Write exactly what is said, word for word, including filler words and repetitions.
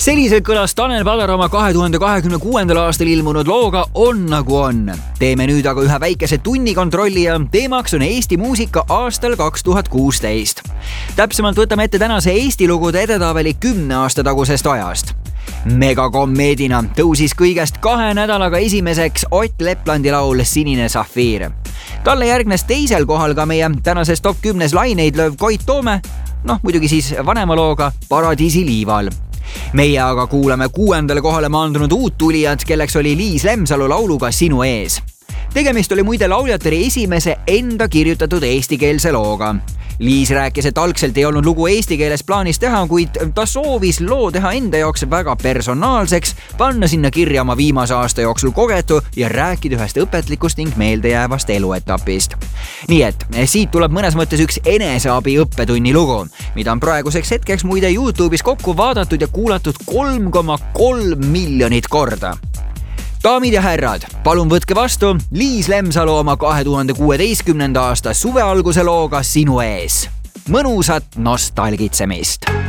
Selliselt kõlas Tanel Padar oma kahe tuhande kahekümne kuuendal aastal ilmunud looga On nagu on. Teeme nüüd aga ühe väikese tunnikontrolli ja teemaks on Eesti muusika aastal kaks tuhat kuusteist. Täpsemalt võtame ette tänase Eesti lugude edetabeli kümne aasta tagusest ajast. Megakommeedina tõusis kõigest kahe nädalaga esimeseks Ott Leplandi laul Sinine Safiir. Talle järgnes teisel kohal ka meie tänases top kümnes laineid lööv Koit Toome, noh muidugi siis vanema looga Paradiisi liival. Meie aga kuulame kuuendale kohale maandunud uut tulijad, kelleks oli Liis Lemsalu lauluga Sinu ees. Tegemist oli muide lauljateri esimese enda kirjutatud eestikeelse looga. Liis rääkis, et algselt ei olnud lugu eesti keeles plaanis teha, kuid ta soovis loo teha enda jaoks väga personaalseks, panna sinna kirja oma viimase aasta jooksul kogetu ja rääkida ühest õpetlikust ning meeldejäävast eluetapist. Nii et siit tuleb mõnes mõttes üks eneseabi õppetunni lugu, mida on praeguseks hetkeks muide YouTube'is kokku vaadatud ja kuulatud kolm koma kolm miljonit korda. Daamid ja härrad, palun võtke vastu Liis Lemsalu oma kahe tuhande kuueteistkümnenda aasta suvealguse looga Sinu ees. Mõnusat nostalgitsemist!